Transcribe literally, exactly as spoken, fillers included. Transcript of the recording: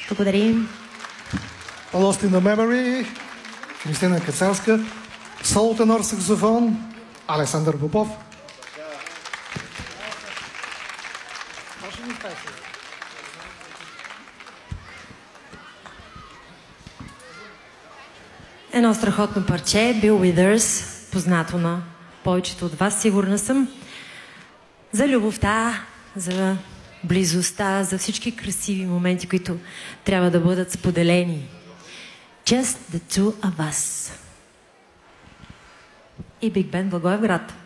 Благодарим. Lost in the Memory, Христина Кацарска, соло тенор саксофон, Александър Попов. Едно страхотно парче, Bill Withers, познато на повечето от вас, сигурна съм. За любовта, за близостта, за всички красиви моменти, които трябва да бъдат споделени. Just the two of us. И Биг Бенд Благоевград.